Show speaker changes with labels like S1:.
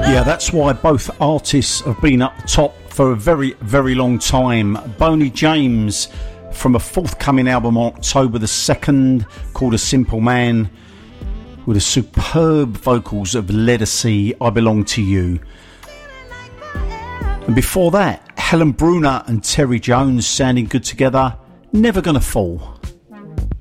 S1: Yeah, that's why both artists have been up the top for a very, very long time. Boney James from a forthcoming album on October the 2nd called A Simple Man, with the superb vocals of Ledisi, I Belong to You. And before that, Helen Bruner and Terry Jones sounding good together, Never Gonna Fall.